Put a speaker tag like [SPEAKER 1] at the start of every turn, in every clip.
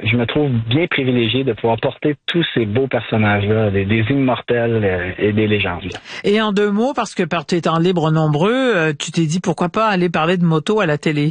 [SPEAKER 1] je me trouve bien privilégié de pouvoir porter tous ces beaux personnages-là, des immortels et des légendes.
[SPEAKER 2] Et en 2 mots, parce que par tes temps libres nombreux, tu t'es dit pourquoi pas aller parler de moto à la télé?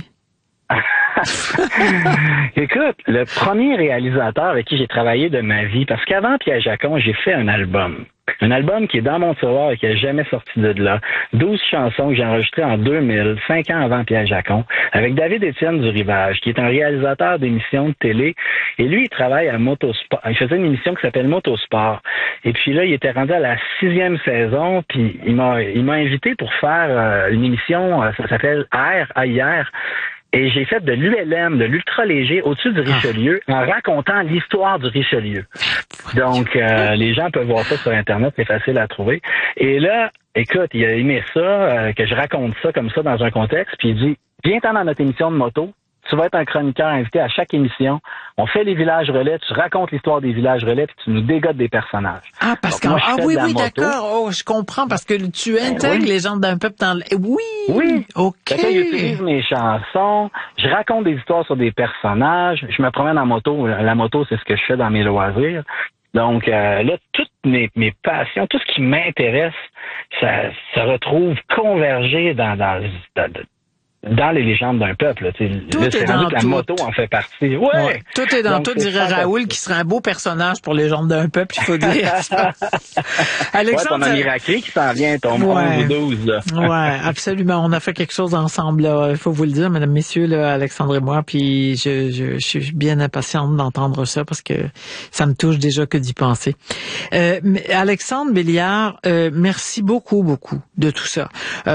[SPEAKER 1] Écoute, le premier réalisateur avec qui j'ai travaillé de ma vie, parce qu'avant Pierre Jacon, j'ai fait un album. Un album qui est dans mon tiroir et qui n'est jamais sorti de là. 12 chansons que j'ai enregistrées en 2000, 5 ans avant Pierre Jacon, avec David-Étienne du Rivage, qui est un réalisateur d'émissions de télé. Et lui, il travaille à Motosport. Il faisait une émission qui s'appelle Motosport. Et puis là, il était rendu à la 6e saison, puis il m'a invité pour faire une émission, ça s'appelle AIR. Et j'ai fait de l'ULM, de l'ultra-léger, au-dessus du Richelieu, en racontant l'histoire du Richelieu. Donc, les gens peuvent voir ça sur Internet, c'est facile à trouver. Et là, écoute, il a aimé ça, que je raconte ça comme ça dans un contexte, puis il dit, viens-t'en dans notre émission de moto, tu vas être un chroniqueur invité à chaque émission, on fait les villages relais, tu racontes l'histoire des villages relais, puis tu nous dégotes des personnages.
[SPEAKER 2] Ah, parce que oui, d'accord. Oh, je comprends, parce que tu intègres les gens d'un peuple dans Oui, OK.
[SPEAKER 1] J'utilise mes chansons, je raconte des histoires sur des personnages, je me promène en moto. La moto, c'est ce que je fais dans mes loisirs. Donc là, toutes mes passions, tout ce qui m'intéresse, ça se retrouve convergé dans les légendes d'un peuple.
[SPEAKER 2] Tout est dans
[SPEAKER 1] la moto en fait partie. Ouais.
[SPEAKER 2] Tout est dans tout, dirait Raoul, qui serait un beau personnage pour les légendes d'un peuple, il faut dire.
[SPEAKER 1] Alexandre, ton Miracle qui s'en vient, ton 11 ou 12. Là.
[SPEAKER 2] Ouais, absolument. On a fait quelque chose ensemble, là. Il faut vous le dire, mesdames, messieurs, là, Alexandre et moi, puis je suis bien impatiente d'entendre ça parce que ça me touche déjà que d'y penser. Alexandre Béliard, merci beaucoup de tout ça.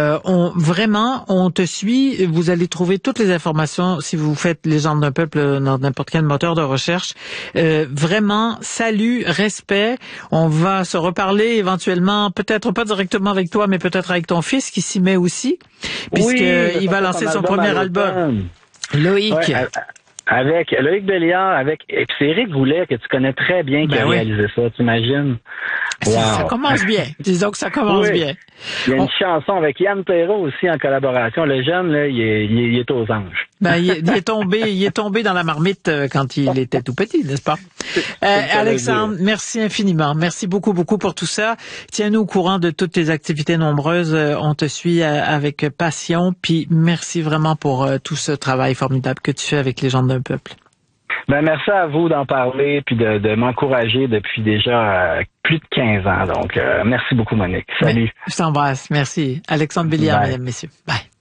[SPEAKER 2] On te suit. Vous allez trouver toutes les informations si vous faites Légendes d'un peuple dans n'importe quel moteur de recherche. Vraiment, salut, respect. On va se reparler éventuellement, peut-être pas directement avec toi, mais peut-être avec ton fils qui s'y met aussi, puisqu'il va lancer son premier album. Loïc. Ouais,
[SPEAKER 1] avec Loïc Béliard, et puis c'est Éric Goulet que tu connais très bien qui a réalisé ça, t'imagines?
[SPEAKER 2] Wow. Ça commence bien. Disons que ça commence bien.
[SPEAKER 1] Il y a une chanson avec Yann Perrault aussi en collaboration. Le jeune, là, il est aux anges.
[SPEAKER 2] Il est tombé dans la marmite quand il était tout petit, n'est-ce pas? Alexandre, merci infiniment. Merci beaucoup pour tout ça. Tiens-nous au courant de toutes tes activités nombreuses. On te suit avec passion. Puis merci vraiment pour tout ce travail formidable que tu fais avec les gens d'un peuple.
[SPEAKER 1] Merci à vous d'en parler puis de m'encourager depuis déjà plus de 15 ans. Donc, merci beaucoup, Monique. Salut.
[SPEAKER 2] Je t'embrasse. Merci. Alexandre Béliard, mesdames, messieurs. Bye.